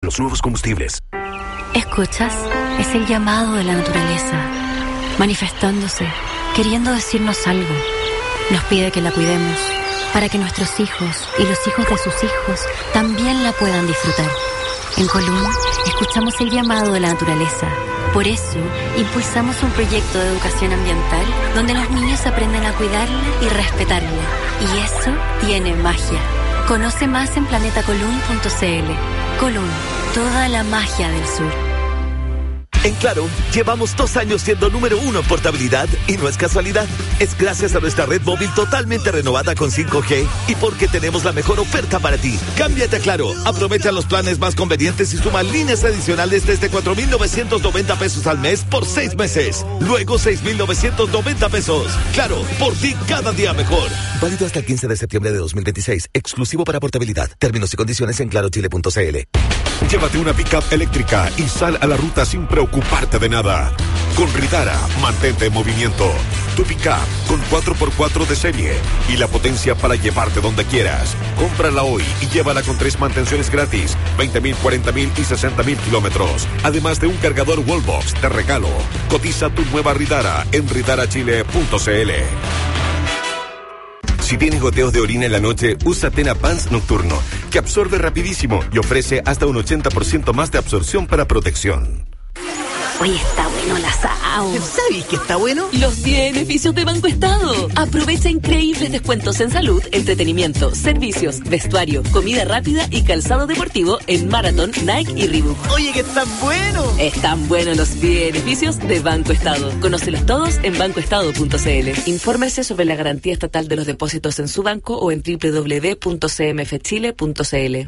Speaker 6: los nuevos combustibles.
Speaker 12: ¿Escuchas? Es el llamado de la naturaleza, manifestándose, queriendo decirnos algo. Nos pide que la cuidemos, para que nuestros hijos y los hijos de sus hijos también la puedan disfrutar. En Colún, escuchamos el llamado de la naturaleza. Por eso, impulsamos un proyecto de educación ambiental donde los niños aprenden a cuidarla y respetarla. Y eso tiene magia. Conoce más en planetacolún.cl. Colún, toda la magia del sur.
Speaker 14: En Claro, llevamos 2 años siendo número 1 en portabilidad y no es casualidad. Es gracias a nuestra red móvil totalmente renovada con 5G y porque tenemos la mejor oferta para ti. Cámbiate a Claro, aprovecha los planes más convenientes y suma líneas adicionales desde 4,990 pesos al mes por 6 meses. Luego 6,990 pesos. Claro, por ti cada día mejor. Válido hasta el 15 de septiembre de 2026. Exclusivo para portabilidad. Términos y condiciones en clarochile.cl.
Speaker 6: Llévate una pick-up eléctrica y sal a la ruta sin preocuparte de nada. Con Ridara, mantente en movimiento. Tu pick-up con 4x4 de serie y la potencia para llevarte donde quieras. Cómprala hoy y llévala con 3 mantenciones gratis, 20,000, 40,000 y 60,000 kilómetros. Además de un cargador Wallbox de regalo. Cotiza tu nueva Ridara en ridarachile.cl.
Speaker 15: Si tienes goteos de orina en la noche, usa Tena Pants Nocturno, que absorbe rapidísimo y ofrece hasta un 80% más de absorción para protección.
Speaker 12: Oye, está bueno el asado.
Speaker 16: ¿Sabes qué está bueno?
Speaker 17: Los beneficios de Banco Estado. Aprovecha increíbles descuentos en salud, entretenimiento, servicios, vestuario, comida rápida y calzado deportivo en Marathon, Nike y Reebok.
Speaker 16: Oye, que están buenos.
Speaker 17: Están buenos los beneficios de Banco Estado. Conócelos todos en bancoestado.cl. Infórmese sobre la garantía estatal de los depósitos en su banco o en www.cmfchile.cl.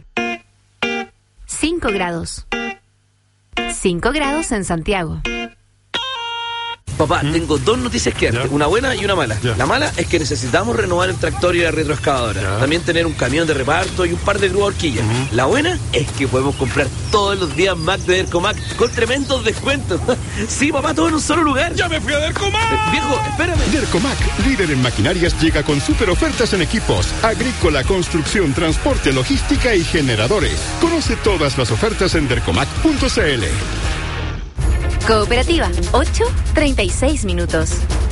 Speaker 18: 5 grados. 5 grados en Santiago.
Speaker 27: Papá, tengo 2 noticias que darte, una buena y una mala. La mala es que necesitamos renovar el tractor y la retroexcavadora. También tener un camión de reparto y un par de grúas horquillas. La buena es que podemos comprar todos los días Mac de Dercomac con tremendos descuentos. Sí, papá, todo en un solo lugar.
Speaker 28: ¡Ya me fui a Dercomac!
Speaker 27: Viejo, espérame.
Speaker 28: Dercomac, líder en maquinarias, llega con super ofertas en equipos, agrícola, construcción, transporte, logística y generadores. Conoce todas las ofertas en dercomac.cl.
Speaker 18: Cooperativa, 8:36 minutos.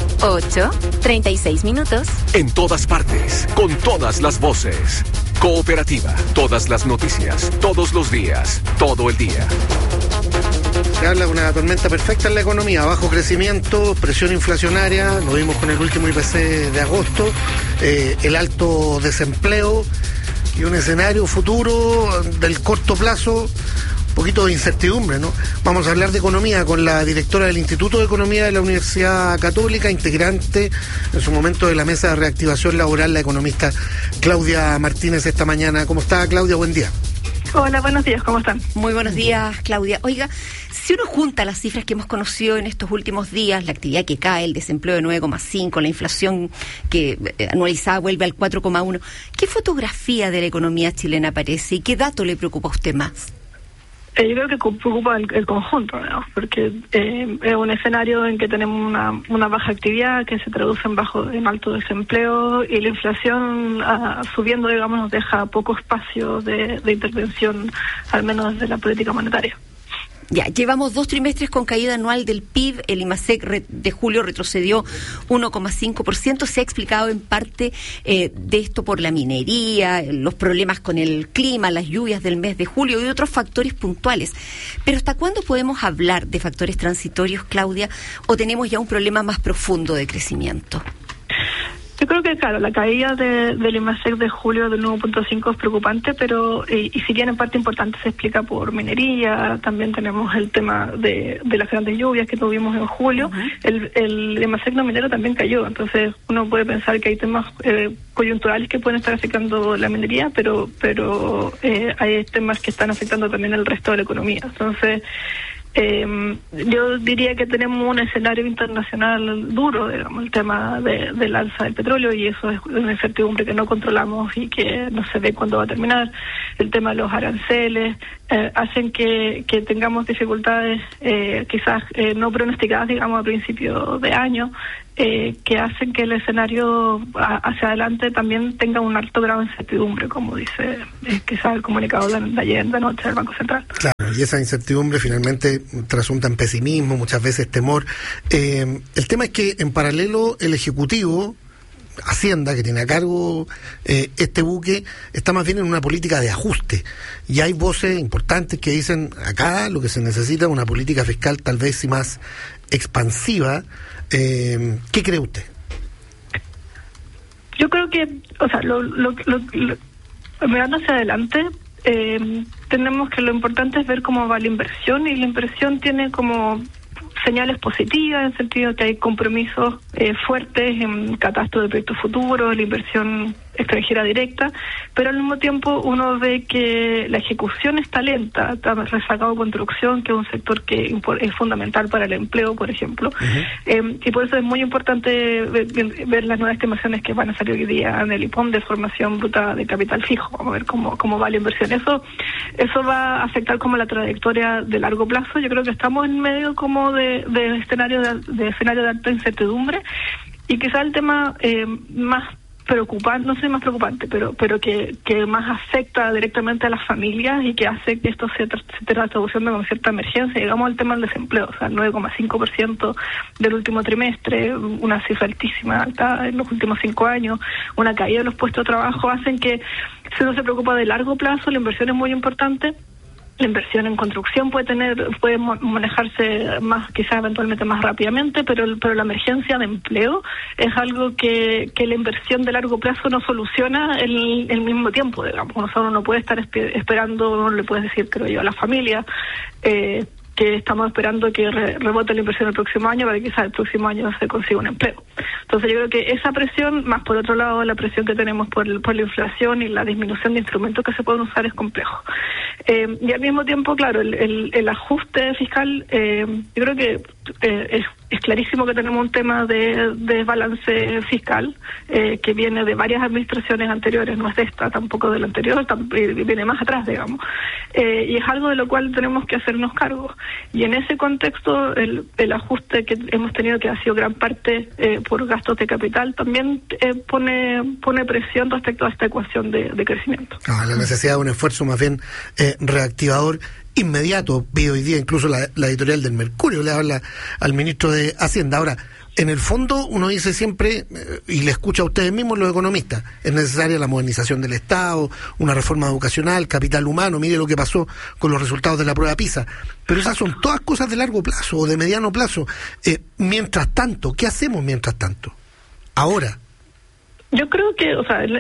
Speaker 18: 8:36 minutos.
Speaker 3: En todas partes, con todas las voces. Cooperativa, todas las noticias, todos los días, todo el día.
Speaker 4: Se habla de una tormenta perfecta en la economía, bajo crecimiento, presión inflacionaria, lo vimos con el último IPC de agosto, el alto desempleo y un escenario futuro del corto plazo. Un poquito de incertidumbre, ¿no? Vamos a hablar de economía con la directora del Instituto de Economía de la Universidad Católica, integrante en su momento de la Mesa de Reactivación Laboral, la economista Claudia Martínez esta mañana. ¿Cómo está, Claudia? Buen día.
Speaker 29: Hola, buenos días, ¿cómo están?
Speaker 5: Muy buenos días, Claudia. Oiga, si uno junta las cifras que hemos conocido en estos últimos días, la actividad que cae, el desempleo de 9,5, la inflación que anualizada vuelve al 4,1, ¿qué fotografía de la economía chilena aparece y qué dato le preocupa a usted más?
Speaker 29: Yo creo que preocupa el conjunto, ¿no? Porque es un escenario en que tenemos una baja actividad que se traduce en alto desempleo y la inflación subiendo, digamos, nos deja poco espacio de intervención, al menos desde la política monetaria.
Speaker 5: Ya, llevamos 2 trimestres con caída anual del PIB, el IMASEC de julio retrocedió 1,5%, se ha explicado en parte de esto por la minería, los problemas con el clima, las lluvias del mes de julio y otros factores puntuales. Pero ¿hasta cuándo podemos hablar de factores transitorios, Claudia, o tenemos ya un problema más profundo de crecimiento?
Speaker 29: Yo creo que, claro, la caída del IMASEC de julio del 9,5 es preocupante, pero y si bien en parte importante se explica por minería, también tenemos el tema de las grandes lluvias que tuvimos en julio. El IMASEC no minero también cayó, entonces uno puede pensar que hay temas coyunturales que pueden estar afectando la minería, pero hay temas que están afectando también el resto de la economía. Entonces, yo diría que tenemos un escenario internacional duro, digamos, el tema del alza del petróleo, y eso es una incertidumbre que no controlamos y que no se ve cuándo va a terminar. El tema de los aranceles hacen que tengamos dificultades quizás no pronosticadas, digamos, a principio de año, que hacen que el escenario hacia adelante también tenga un alto grado de incertidumbre, como dice quizás el comunicado de ayer de noche del Banco Central.
Speaker 4: Claro, y esa incertidumbre finalmente trasunta en pesimismo, muchas veces temor. El tema es que en paralelo el Ejecutivo, Hacienda, que tiene a cargo este buque, está más bien en una política de ajuste. Y hay voces importantes que dicen, acá lo que se necesita es una política fiscal tal vez sí más expansiva. ¿Qué cree usted?
Speaker 29: Yo creo que, o sea, mirando hacia adelante, tenemos que lo importante es ver cómo va la inversión, y la inversión tiene como señales positivas, en el sentido de que hay compromisos fuertes en catastro de proyectos futuros, la inversión extranjera directa, pero al mismo tiempo uno ve que la ejecución está lenta, está rezagado construcción, que es un sector que es fundamental para el empleo, por ejemplo, y por eso es muy importante ver las nuevas estimaciones que van a salir hoy día en el IPOM de formación bruta de capital fijo. Vamos a ver cómo va la inversión. Eso va a afectar como la trayectoria de largo plazo. Yo creo que estamos en medio como de escenario de alta incertidumbre, y quizá el tema más preocupante, no sé más preocupante, pero que más afecta directamente a las familias y que hace que esto se traduciendo con cierta emergencia, digamos, el tema del desempleo, o sea, el 9,5% del último trimestre, una cifra alta en los últimos 5 años, una caída de los puestos de trabajo, hacen que si uno se preocupa de largo plazo, la inversión es muy importante. La inversión en construcción puede manejarse más, quizás eventualmente más rápidamente, pero la emergencia de empleo es algo que la inversión de largo plazo no soluciona el mismo tiempo, digamos. Uno no puede estar esperando, uno le puede decir, creo yo, a la familia, que estamos esperando que rebote la inversión el próximo año para que quizás el próximo año se consiga un empleo. Entonces yo creo que esa presión, más por otro lado la presión que tenemos por la inflación y la disminución de instrumentos que se pueden usar, es complejo. Y al mismo tiempo, claro, el ajuste fiscal, yo creo que es clarísimo que tenemos un tema de balance fiscal que viene de varias administraciones anteriores, no es de esta, tampoco de la anterior, viene más atrás, digamos. Y es algo de lo cual tenemos que hacernos cargo. Y en ese contexto, el ajuste que hemos tenido, que ha sido gran parte por gastos de capital, también pone presión respecto a esta ecuación de crecimiento.
Speaker 4: La necesidad de un esfuerzo más bien reactivador inmediato. Vi hoy día incluso la editorial del Mercurio, le habla al ministro de Hacienda. Ahora, en el fondo uno dice siempre, y le escucha a ustedes mismos los economistas, es necesaria la modernización del Estado, una reforma educacional, capital humano, mire lo que pasó con los resultados de la prueba PISA, pero esas son todas cosas de largo plazo o de mediano plazo. Mientras tanto, ¿qué hacemos mientras tanto? Ahora.
Speaker 29: Yo creo que, o sea,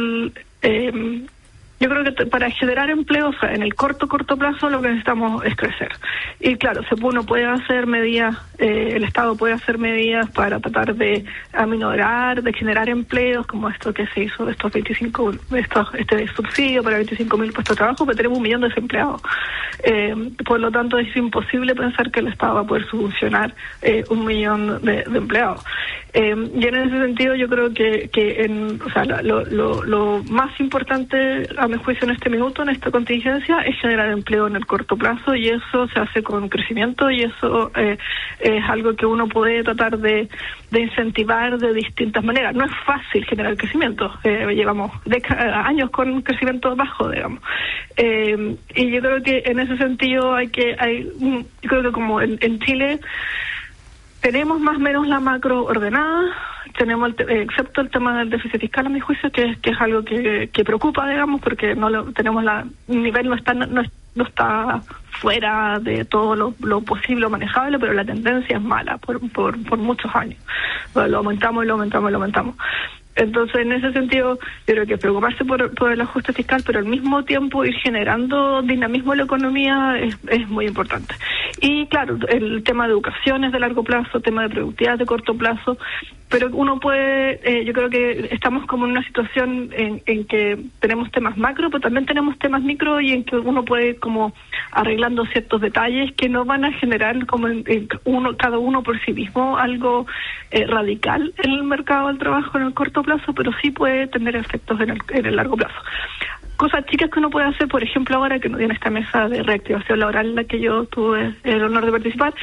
Speaker 29: yo creo que para generar empleo, o sea, en el corto plazo, lo que necesitamos es crecer. Y claro, uno puede hacer medidas, el Estado puede hacer medidas para tratar de aminorar, de generar empleos, como esto que se hizo, este subsidio para 25.000 puestos de trabajo, pero tenemos 1 millón de desempleados. Por lo tanto, es imposible pensar que el Estado va a poder solucionar 1 millón de empleados. Y en ese sentido, yo creo que o sea, lo más importante, a mi juicio, en este minuto, en esta contingencia, es generar empleo en el corto plazo, y eso se hace con crecimiento, y eso es algo que uno puede tratar de incentivar de distintas maneras. No es fácil generar crecimiento, llevamos años con crecimiento bajo, digamos. Y yo creo que en ese sentido yo creo que como en Chile tenemos más o menos la macro ordenada, tenemos excepto el tema del déficit fiscal, a mi juicio, que es algo que preocupa, digamos, porque tenemos el nivel no está fuera de todo lo posible o manejable, pero la tendencia es mala por muchos años. Lo aumentamos. Entonces, en ese sentido, yo creo que preocuparse por el ajuste fiscal, pero al mismo tiempo ir generando dinamismo en la economía es muy importante. Y claro, el tema de educación es de largo plazo, tema de productividad de corto plazo, pero uno puede, yo creo que estamos como en una situación en que tenemos temas macro, pero también tenemos temas micro, y en que uno puede ir como arreglando ciertos detalles que no van a generar como cada uno por sí mismo algo radical en el mercado del trabajo en el corto plazo, pero sí puede tener efectos en el largo plazo. Cosas chicas que uno puede hacer, por ejemplo, ahora que no tiene esta mesa de reactivación laboral en la que yo tuve el honor de participar,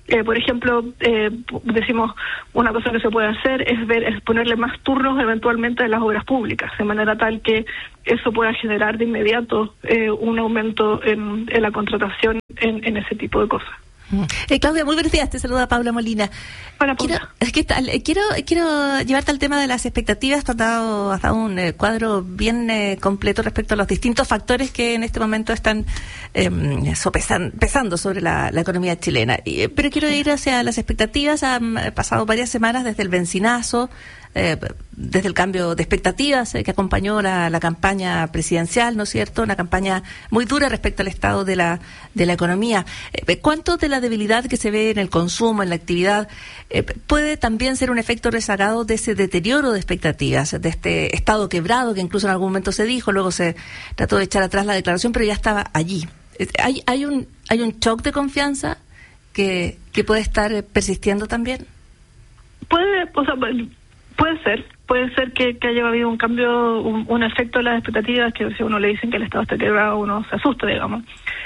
Speaker 29: Por ejemplo, decimos una cosa que se puede hacer es ponerle más turnos eventualmente en las obras públicas, de manera tal que eso pueda generar de inmediato un aumento en la contratación en ese tipo de cosas.
Speaker 1: Claudia, muy buenos días, te saluda Paula Molina.
Speaker 29: Hola,
Speaker 1: ¿Qué tal? Quiero llevarte al tema de las expectativas. Te has dado un cuadro bien completo respecto a los distintos factores que en este momento están pesando sobre la economía chilena. Pero quiero ir hacia las expectativas. Han pasado varias semanas desde el bencinazo, desde el cambio de expectativas que acompañó la campaña presidencial, ¿no es cierto? Una campaña muy dura respecto al estado de la economía. ¿Cuánto de la debilidad que se ve en el consumo, en la actividad, puede también ser un efecto rezagado de ese deterioro de expectativas, de este estado quebrado que incluso en algún momento se dijo, luego se trató de echar atrás la declaración, pero ya estaba allí? ¿Hay un shock de confianza que puede estar persistiendo también?
Speaker 29: Puede ser que haya habido un cambio, un efecto de las expectativas, que si a uno le dicen que el Estado está quebrado, uno se asusta, digamos.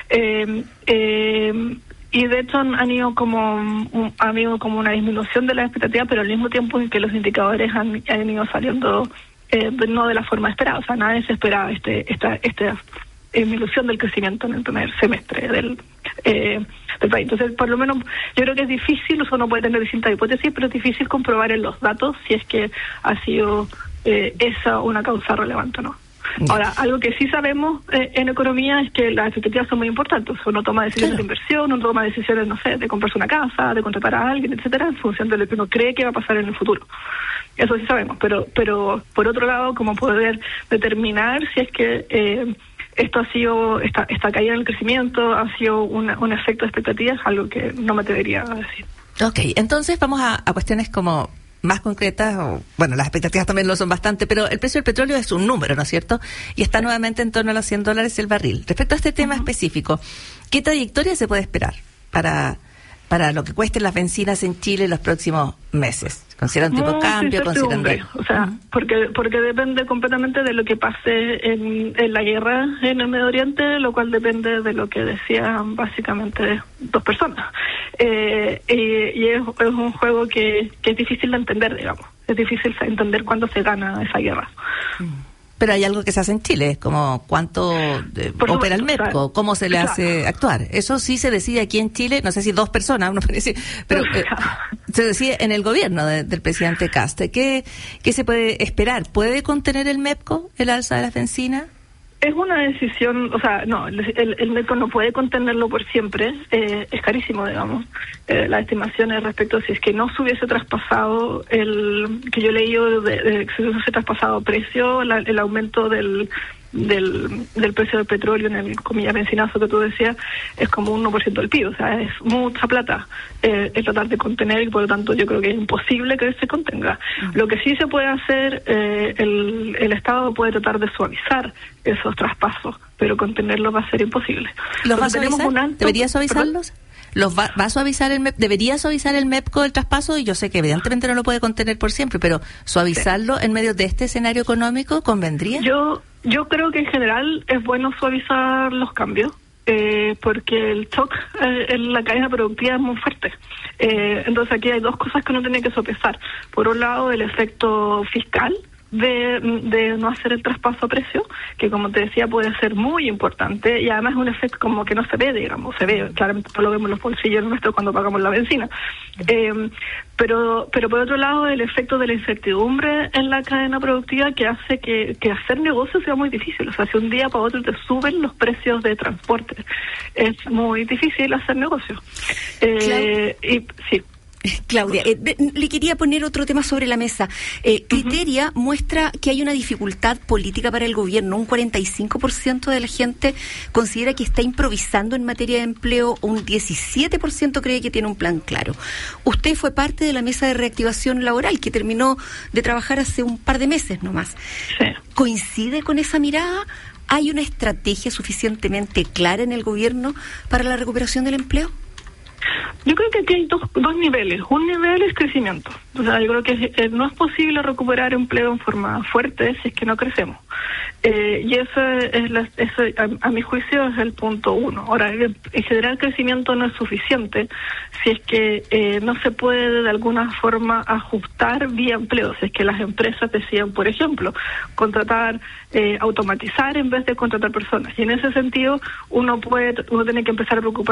Speaker 29: Y de hecho ha habido como una disminución de las expectativas, pero al mismo tiempo en que los indicadores han ido saliendo no de la forma esperada. O sea, nadie se esperaba esta disminución del crecimiento en el primer semestre del país. Entonces, por lo menos, yo creo que es difícil, uno puede tener distintas hipótesis, pero es difícil comprobar en los datos si es que ha sido esa una causa relevante o no. Ahora, algo que sí sabemos en economía es que las expectativas son muy importantes. Uno toma decisiones de inversión, uno toma decisiones, no sé, de comprarse una casa, de contratar a alguien, etcétera, en función de lo que uno cree que va a pasar en el futuro. Eso sí sabemos, pero por otro lado, como poder determinar si es que esto ha sido, esta caída en el crecimiento ha sido un efecto de expectativas, algo que no me atrevería a decir.
Speaker 1: Ok, entonces vamos a cuestiones como más concretas, bueno, las expectativas también lo son bastante, pero el precio del petróleo es un número, ¿no es cierto? Y está nuevamente en torno a los $100 el barril. Respecto a este tema específico, ¿qué trayectoria se puede esperar para lo que cuesten las bencinas en Chile en los próximos meses? ¿Consideran tipo de cambio?
Speaker 29: O sea, porque depende completamente de lo que pase en la guerra en el Medio Oriente, lo cual depende de lo que decían básicamente dos personas. Y es un juego que es difícil de entender, digamos. Es difícil entender cuándo se gana esa guerra.
Speaker 1: Pero hay algo que se hace en Chile, como cuánto opera el MEPCO, cómo se le hace actuar. Eso sí se decide aquí en Chile, no sé si dos personas, uno parece, pero se decide en el gobierno del presidente Kast. ¿Qué se puede esperar? ¿Puede contener el MEPCO el alza de las bencinas?
Speaker 29: Es una decisión, o sea, no, el MEPCO no puede contenerlo por siempre, es carísimo, digamos. Las estimaciones respecto a si es que no se hubiese traspasado que yo he leído de que se hubiese traspasado precio, el aumento del precio del petróleo en el comillas bencinazo que tú decías, es como un 1% del PIB, o sea, es mucha plata es tratar de contener, y por lo tanto yo creo que es imposible que se contenga. Lo que sí se puede hacer, el Estado puede tratar de suavizar esos traspasos, pero contenerlos va a ser imposible.
Speaker 1: ¿Los va a suavizar? ¿Debería suavizarlos? ¿Va a suavizar debería suavizar el MEPCO el traspaso? Y yo sé que evidentemente no lo puede contener por siempre, pero ¿suavizarlo en medio de este escenario económico convendría?
Speaker 29: Yo creo que en general es bueno suavizar los cambios, porque el shock en la cadena productiva es muy fuerte. Entonces aquí hay dos cosas que uno tiene que sopesar. Por un lado, el efecto fiscal de no hacer el traspaso a precio, que como te decía puede ser muy importante, y además es un efecto como que no se ve, digamos, se ve, claramente no lo vemos en los bolsillos nuestros cuando pagamos la bencina, pero por otro lado el efecto de la incertidumbre en la cadena productiva que hace que hacer negocios sea muy difícil. O sea, si un día para otro te suben los precios de transporte, es muy difícil hacer negocios. Y sí.
Speaker 5: Claudia, le quería poner otro tema sobre la mesa. Criteria muestra que hay una dificultad política para el gobierno. Un 45% de la gente considera que está improvisando en materia de empleo, un 17% cree que tiene un plan claro. Usted fue parte de la mesa de reactivación laboral que terminó de trabajar hace un par de meses nomás.
Speaker 29: Sí.
Speaker 5: ¿Coincide con esa mirada? ¿Hay una estrategia suficientemente clara en el gobierno para la recuperación del empleo?
Speaker 29: Yo creo que aquí hay dos niveles. Un nivel es crecimiento. O sea, yo creo que no es posible recuperar empleo en forma fuerte si es que no crecemos. Y eso a mi juicio es el punto uno. Ahora, en general crecimiento no es suficiente si es que no se puede de alguna forma ajustar vía empleo. Si es que las empresas decían, por ejemplo, contratar, automatizar en vez de contratar personas. Y en ese sentido uno tiene que empezar a preocuparse